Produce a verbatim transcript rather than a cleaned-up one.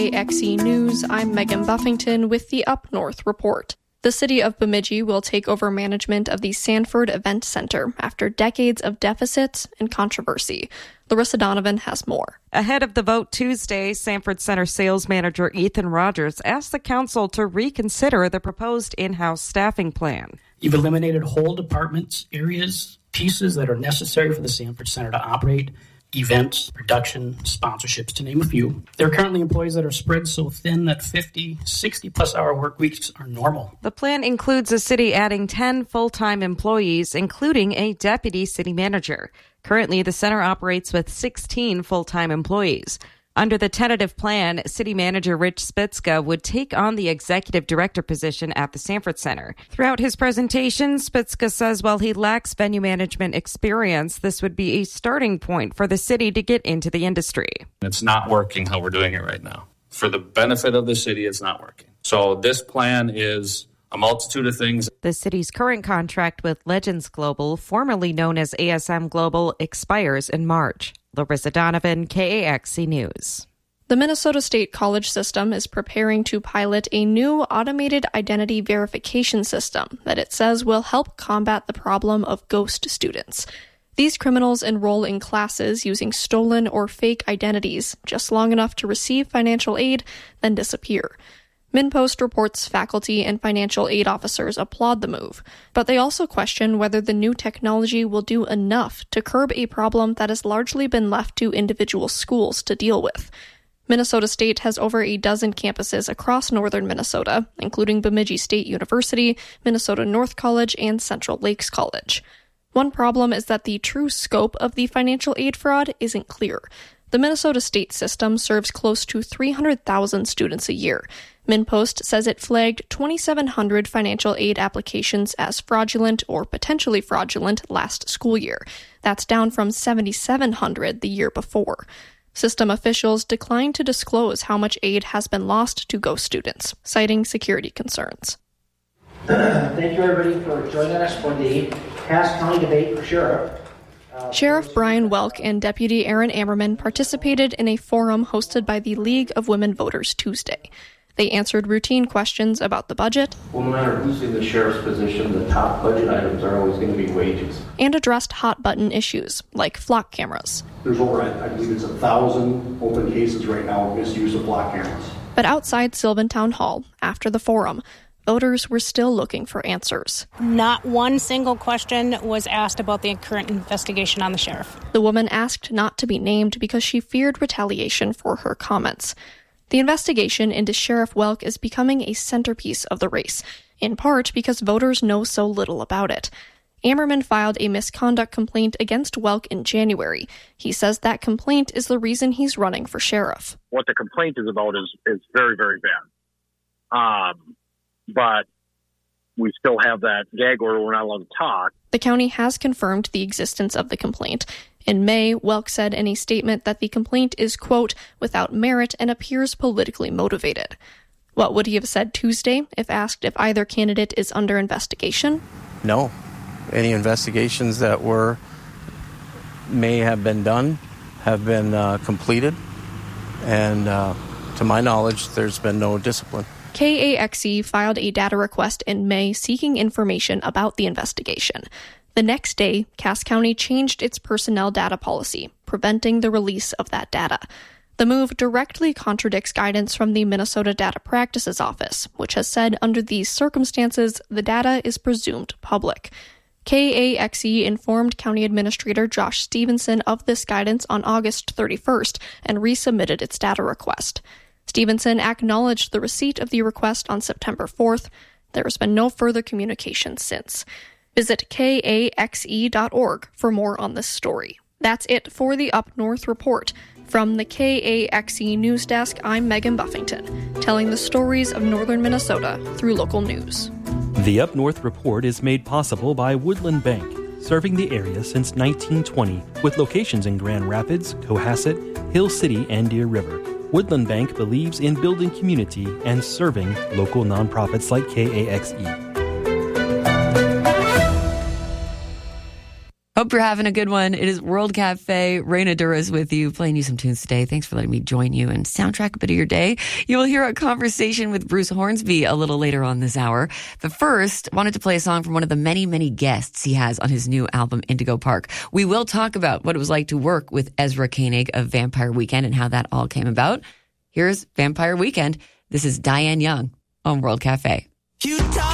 X E News, I'm Megan Buffington with the Up North Report. The city of Bemidji will take over management of the Sanford Event Center after decades of deficits and controversy. Larissa Donovan has more. Ahead of the vote Tuesday, Sanford Center sales manager Ethan Rogers asked the council to reconsider the proposed in-house staffing plan. You've eliminated whole departments, areas, pieces that are necessary for the Sanford Center to operate. Events, production, sponsorships, to name a few. There are currently employees that are spread so thin that fifty, sixty plus hour work weeks are normal. The plan includes the city adding ten full-time employees, including a deputy city manager. Currently, the center operates with sixteen full-time employees. Under the tentative plan, city manager Rich Spitzka would take on the executive director position at the Sanford Center. Throughout his presentation, Spitzka says while he lacks venue management experience, this would be a starting point for the city to get into the industry. It's not working how we're doing it right now. For the benefit of the city, it's not working. So this plan is a multitude of things. The city's current contract with Legends Global, formerly known as A S M Global, expires in March. Larissa Donovan, K A X E News. The Minnesota State College System is preparing to pilot a new automated identity verification system that it says will help combat the problem of ghost students. These criminals enroll in classes using stolen or fake identities just long enough to receive financial aid, then disappear. MinnPost reports faculty and financial aid officers applaud the move, but they also question whether the new technology will do enough to curb a problem that has largely been left to individual schools to deal with. Minnesota State has over a dozen campuses across northern Minnesota, including Bemidji State University, Minnesota North College, and Central Lakes College. One problem is that the true scope of the financial aid fraud isn't clear. The Minnesota State system serves close to three hundred thousand students a year. MinnPost says it flagged twenty-seven hundred financial aid applications as fraudulent or potentially fraudulent last school year. That's down from seventy-seven hundred the year before. System officials declined to disclose how much aid has been lost to ghost students, citing security concerns. Thank you, everybody, for joining us for the Cass County debate for sheriff. Sheriff Brian Welk and Deputy Aaron Ammerman participated in a forum hosted by the League of Women Voters Tuesday. They answered routine questions about the budget. Well, no matter who's in the sheriff's position, the top budget items are always going to be wages. And addressed hot-button issues, like flock cameras. There's over, I believe it's a thousand open cases right now of misuse of flock cameras. But outside Sylvan Town Hall, after the forum, voters were still looking for answers. Not one single question was asked about the current investigation on the sheriff. The woman asked not to be named because she feared retaliation for her comments. The investigation into Sheriff Welk is becoming a centerpiece of the race, in part because voters know so little about it. Ammerman filed a misconduct complaint against Welk in January. He says that complaint is the reason he's running for sheriff. What the complaint is about is, is very, very bad. Um, but we still have that gag order. We're not allowed to talk. The county has confirmed the existence of the complaint. In May, Welk said in a statement that the complaint is, quote, without merit and appears politically motivated. What would he have said Tuesday if asked if either candidate is under investigation? No. Any investigations that were may have been done have been uh, completed, and uh, to my knowledge, there's been no discipline. K A X E filed a data request in May seeking information about the investigation. The next day, Cass County changed its personnel data policy, preventing the release of that data. The move directly contradicts guidance from the Minnesota Data Practices Office, which has said under these circumstances, the data is presumed public. K A X E informed County Administrator Josh Stevenson of this guidance on August thirty-first and resubmitted its data request. Stevenson acknowledged the receipt of the request on September fourth. There has been no further communication since. Visit K A X E dot org for more on this story. That's it for the Up North Report. From the K A X E News Desk, I'm Megan Buffington, telling the stories of northern Minnesota through local news. The Up North Report is made possible by Woodland Bank, serving the area since nineteen twenty, with locations in Grand Rapids, Cohasset, Hill City, and Deer River. Woodland Bank believes in building community and serving local nonprofits like K A X E. Hope you're having a good one. It is World Cafe. Raina Duras with you, playing you some tunes today. Thanks for letting me join you and soundtrack a bit of your day. You will hear a conversation with Bruce Hornsby a little later on this hour. But first, wanted to play a song from one of the many, many guests he has on his new album, Indigo Park. We will talk about what it was like to work with Ezra Koenig of Vampire Weekend and how that all came about. Here's Vampire Weekend. This is Diane Young on World Cafe.